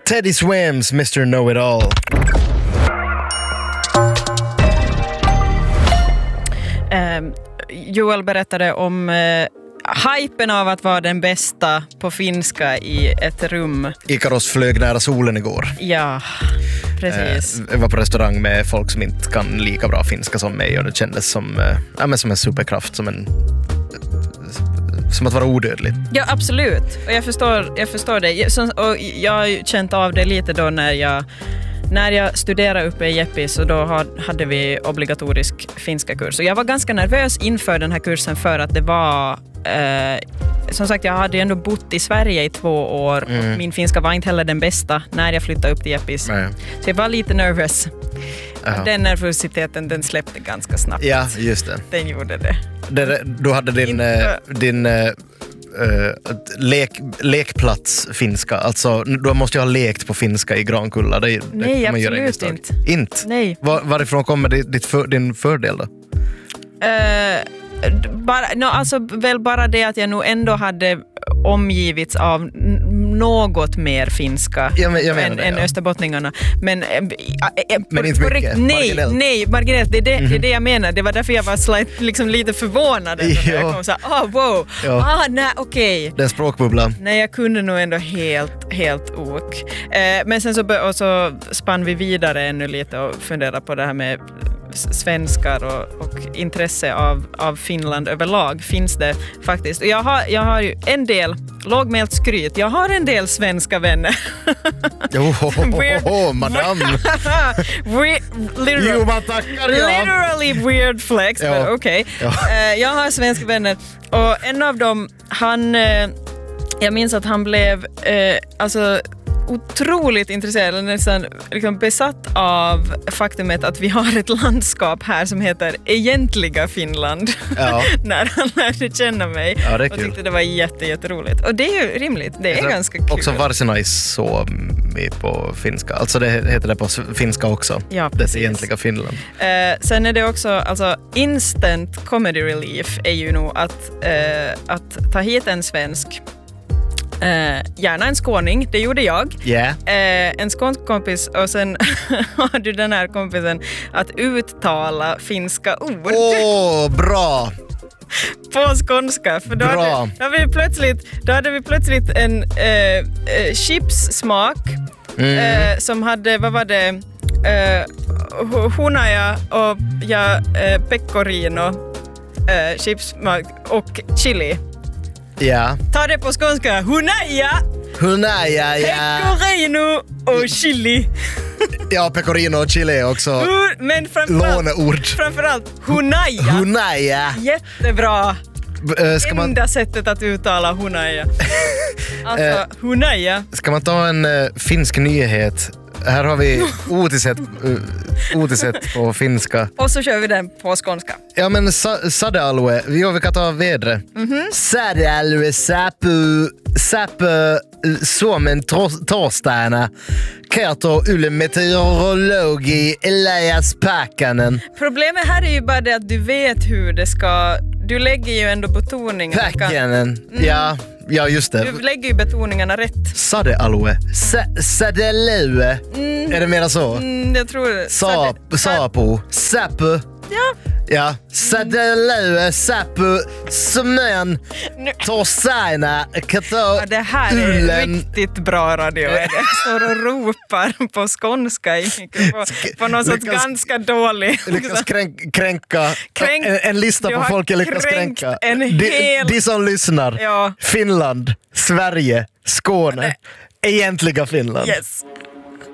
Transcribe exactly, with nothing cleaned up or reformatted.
Teddy Swims, mister Know-It-All. Um, Joel berättade om uh, hypen av att vara den bästa på finska i ett rum. Ikaros flög nära solen igår. Ja, precis. Uh, jag var på restaurang med folk som inte kan lika bra finska som mig och det kändes som, uh, ja, men som en superkraft, som en som att vara odödlig. Ja, absolut. Och jag förstår, jag förstår det. Så, och jag har känt av det lite då när jag När jag studerade uppe i Jeppis, så då hade vi obligatorisk finska kurs. Och jag var ganska nervös inför den här kursen för att det var... Eh, som sagt, jag hade ju ändå bott i Sverige i två år mm. och min finska var inte heller den bästa när jag flyttade upp till Jeppis. Nej. Så jag var lite nervös. Den nervositeten, den släppte ganska snabbt. Ja, just det. Den gjorde det. det du hade din... Inte... din uh, lek, lekplats finska. Alltså, du måste ju ha lekt på finska i Grankulla. Det, Nej, det man absolut inte. Inte? Nej. Var, varifrån kommer ditt, ditt för, din fördel då? Uh, bara, no, alltså, väl bara det att jag nog ändå hade omgivits av n- något mer finska jag men, jag än, det, än ja. österbottningarna. Men, äh, äh, men på, inte på, mycket? Nej, marginellt. nej, marginellt. Det är det, mm-hmm. det är det jag menar. Det var därför jag var slight, liksom lite förvånad. När jag kom så här, ah, wow, ja. ah, nej, okej. Okay. Den språkbubblan. Nej, jag kunde nog ändå helt, helt ok. Eh, men sen så, och så spann vi vidare ännu lite och funderade på det här med svenskar och, och intresse av, av Finland överlag. Finns det faktiskt. Och jag har, jag har ju en del lågmält skryt. Jag har en del svenska vänner. Oh, oh, oh, oh, madame. We, literal, jo, man tackar, ja. Literally weird flex, ja. men okej. Okay. Ja. Uh, jag har svenska vänner och en av dem, han, uh, jag minns att han blev uh, alltså otroligt intresserad, nästan liksom besatt av faktumet att vi har ett landskap här som heter egentliga Finland. Ja. När han lärde känna mig. Ja, det är och kul. tyckte det var jätte, jätteroligt. Och det är ju rimligt. Det är jag ganska kul. Också Varsinais på finska. Alltså det heter det på finska också. Ja, det egentliga Finland. Eh, sen är det också, alltså instant comedy relief är ju nog att, eh, att ta hit en svensk. Uh, gärna en skåning, det gjorde jag. Yeah. Uh, en skånsk kompis och sen har du den här kompisen att uttala finska ord. Åh, oh, bra! På skånska. För då, bra. Hade, då, hade vi plötsligt, då hade vi plötsligt en uh, uh, chipssmak mm. uh, som hade, vad var det? Uh, hunaja och ja, uh, pecorino uh, chipssmak och chili. Ja. Ta det på skånska. Hunaja. Hunaja, ja. Pecorino och chili. Ja, pecorino och chili också. Men framförallt, låneord. framförallt hunaja. Hunaja. Jättebra. Uh, ska Enda man... sättet att uttala hunaja. Alltså, uh, hunaja. Ska man ta en uh, finsk nyhet? Här har vi otisett, uh, otisett på finska. Och så kör vi den på skånska. Ja, men sa- sadealue. Vi, vi kan ta vädre. Mm-hmm. Sadealue, sapu, sapu, suomen tor- torstaina. Kertoo yle meteorologi Elias Päkkänen. Problemet här är ju bara det att du vet hur det ska... Du lägger ju ändå betoningen. Päkkänen, mm. ja. Ja, just det. Du lägger ju betoningarna rätt. Sadealue. Sa- sadealue. Mm. Är det mer så? Mm, jag tror det. Sa- Sade- sapo. Sapu. Ja. Ja. Sadealue, sapu, sumön, torsaina, kato, ja, det här är ulen. Riktigt bra radio. Jag står och ropar på skånska i mikrofon. På någon sorts lyckas, ganska dålig. Lyckas kränk, kränka. Kränk, en, en lista på folk jag lyckas kränka. En de, hel... de som lyssnar. Ja. Finland, Sverige, Skåne. Egentliga Finland. Yes.